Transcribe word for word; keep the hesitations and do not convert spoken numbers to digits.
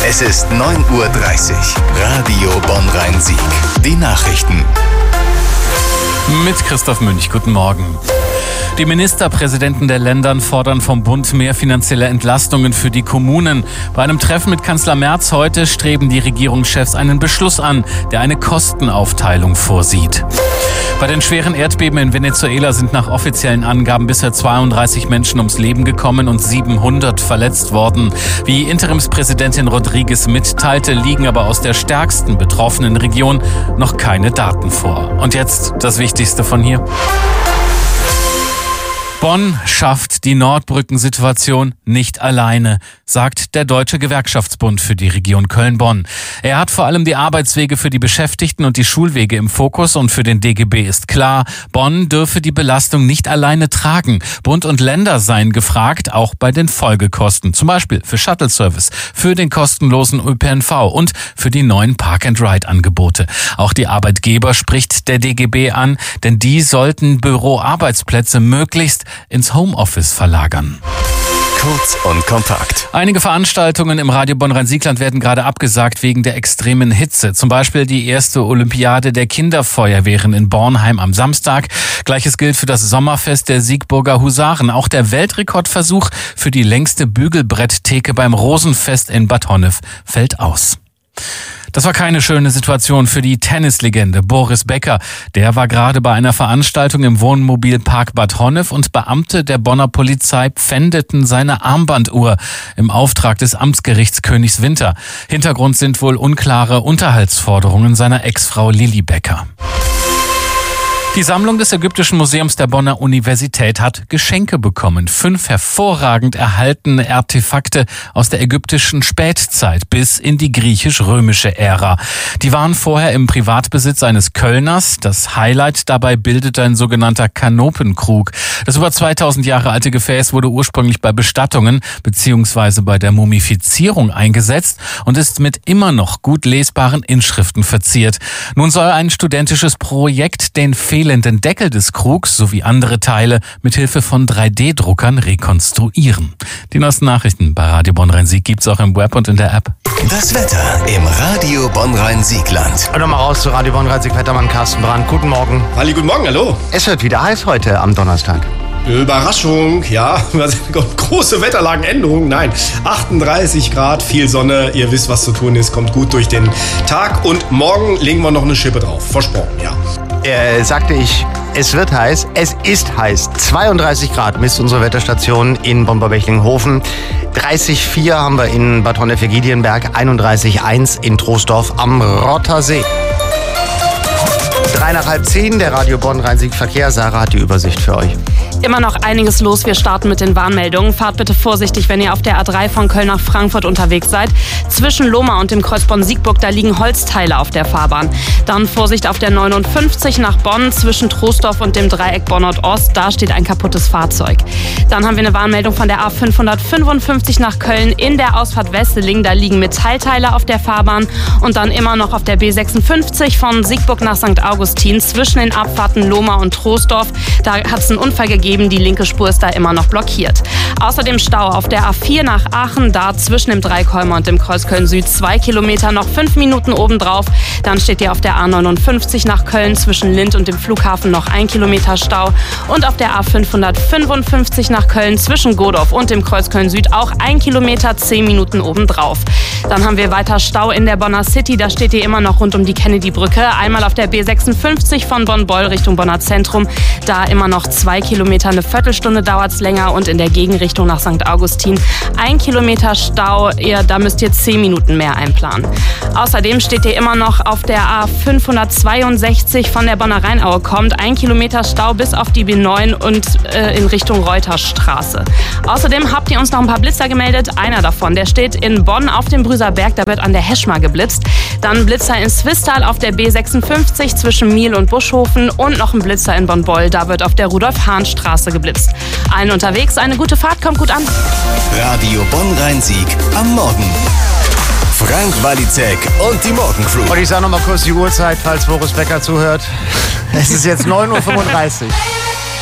Es ist neun Uhr dreißig. Radio Bonn-Rhein-Sieg. Die Nachrichten. Mit Christoph Münch. Guten Morgen. Die Ministerpräsidenten der Länder fordern vom Bund mehr finanzielle Entlastungen für die Kommunen. Bei einem Treffen mit Kanzler Merz heute streben die Regierungschefs einen Beschluss an, der eine Kostenaufteilung vorsieht. Bei den schweren Erdbeben in Venezuela sind nach offiziellen Angaben bisher zweiunddreißig Menschen ums Leben gekommen und siebenhundert verletzt worden. Wie Interimspräsidentin Rodriguez mitteilte, liegen aber aus der stärksten betroffenen Region noch keine Daten vor. Und jetzt das Wichtigste von hier. Bonn schafft die Nordbrückensituation nicht alleine, sagt der Deutsche Gewerkschaftsbund für die Region Köln-Bonn. Er hat vor allem die Arbeitswege für die Beschäftigten und die Schulwege im Fokus und für den D G B ist klar, Bonn dürfe die Belastung nicht alleine tragen. Bund und Länder seien gefragt, auch bei den Folgekosten, zum Beispiel für Shuttle-Service, für den kostenlosen Ö P N V und für die neuen Park-and-Ride-Angebote. Auch die Arbeitgeber spricht der D G B an, denn die sollten Büroarbeitsplätze möglichst ins Homeoffice verlagern. Kurz und kompakt. Einige Veranstaltungen im Radio Bonn-Rhein-Sieg-Land werden gerade abgesagt wegen der extremen Hitze. Zum Beispiel die erste Olympiade der Kinderfeuerwehren in Bornheim am Samstag. Gleiches gilt für das Sommerfest der Siegburger Husaren. Auch der Weltrekordversuch für die längste Bügelbretttheke beim Rosenfest in Bad Honnef fällt aus. Das war keine schöne Situation für die Tennislegende Boris Becker. Der war gerade bei einer Veranstaltung im Wohnmobilpark Bad Honnef und Beamte der Bonner Polizei pfändeten seine Armbanduhr im Auftrag des Amtsgerichts Königswinter. Hintergrund sind wohl unklare Unterhaltsforderungen seiner Ex-Frau Lilli Becker. Die Sammlung des Ägyptischen Museums der Bonner Universität hat Geschenke bekommen. Fünf hervorragend erhaltene Artefakte aus der ägyptischen Spätzeit bis in die griechisch-römische Ära. Die waren vorher im Privatbesitz eines Kölners. Das Highlight dabei bildete ein sogenannter Kanopenkrug. Das über zweitausend Jahre alte Gefäß wurde ursprünglich bei Bestattungen bzw. bei der Mumifizierung eingesetzt und ist mit immer noch gut lesbaren Inschriften verziert. Nun soll ein studentisches Projekt den fehlenden Deckel des Krugs sowie andere Teile mit Hilfe von drei D Druckern rekonstruieren. Die neuesten Nachrichten bei Radio Bonn-Rhein-Sieg gibt's auch im Web und in der App. Das Wetter im Radio Bonn-Rhein-Sieg-Land. Und nochmal raus zu Radio Bonn-Rhein-Sieg, Wettermann Carsten Brandt. Guten Morgen. Halli, guten Morgen, hallo. Es wird wieder heiß heute am Donnerstag. Überraschung, ja, große Wetterlagenänderung, nein, achtunddreißig Grad, viel Sonne, ihr wisst, was zu tun ist, kommt gut durch den Tag und morgen legen wir noch eine Schippe drauf, versprochen, ja. Äh, sagte ich, es wird heiß, es ist heiß. zweiunddreißig Grad misst unsere Wetterstation in Bonn-Bechtlinghofen. dreißig Komma vier haben wir in Bad Honnef-Giedienberg, einunddreißig Komma eins in Troisdorf am Rottersee. Drei nach halb zehn, der Radio Bonn-Rhein-Sieg Verkehr. Sarah hat die Übersicht für euch. Immer noch einiges los. Wir starten mit den Warnmeldungen. Fahrt bitte vorsichtig, wenn ihr auf der A drei von Köln nach Frankfurt unterwegs seid. Zwischen Lohmar und dem Kreuz Bonn-Siegburg, da liegen Holzteile auf der Fahrbahn. Dann Vorsicht auf der neunundfünfzig nach Bonn, zwischen Troisdorf und dem Dreieck Bonn-Nord-Ost. Da steht ein kaputtes Fahrzeug. Dann haben wir eine Warnmeldung von der A fünfhundertfünfundfünfzig nach Köln in der Ausfahrt Wesseling. Da liegen Metallteile auf der Fahrbahn. Und dann immer noch auf der B sechsundfünfzig von Siegburg nach Sankt Augustin zwischen den Abfahrten Lohmar und Troisdorf. Da hat es einen Unfall gegeben. Die linke Spur ist da immer noch blockiert. Außerdem Stau auf der A vier nach Aachen, da zwischen dem Dreikolmer und dem Kreuz Köln-Süd zwei Kilometer, noch fünf Minuten obendrauf. Dann steht ihr auf der A neunundfünfzig nach Köln zwischen Lindt und dem Flughafen noch ein Kilometer Stau. Und auf der A fünfhundertfünfundfünfzig nach Köln zwischen Godorf und dem Kreuz Köln-Süd auch ein Kilometer, zehn Minuten obendrauf. Dann haben wir weiter Stau in der Bonner City, da steht ihr immer noch rund um die Kennedy-Brücke. Einmal auf der B sechsundfünfzig von Bonn-Beul Richtung Bonner Zentrum, da immer noch zwei Kilometer. Eine Viertelstunde dauert es länger und in der Gegenrichtung nach Sankt Augustin ein Kilometer Stau. Ihr, da müsst ihr zehn Minuten mehr einplanen. Außerdem steht ihr immer noch auf der A fünfhundertzweiundsechzig von der Bonner Rheinaue kommt. Ein Kilometer Stau bis auf die B neun und äh, in Richtung Reuterstraße. Außerdem habt ihr uns noch ein paar Blitzer gemeldet. Einer davon, der steht in Bonn auf dem Brüser Berg. Da wird an der Heschmar geblitzt. Dann Blitzer in Swisttal auf der B sechsundfünfzig zwischen Miel und Buschhofen und noch ein Blitzer in Bonn-Beul. Da wird auf der Rudolf-Hahn-Straße geblitzt. Allen unterwegs, eine gute Fahrt, kommt gut an. Radio Bonn-Rhein-Sieg am Morgen. Frank Walizek und die Morgencrew. Und ich sage noch mal kurz die Uhrzeit, falls Boris Becker zuhört. Es ist jetzt neun Uhr fünfunddreißig.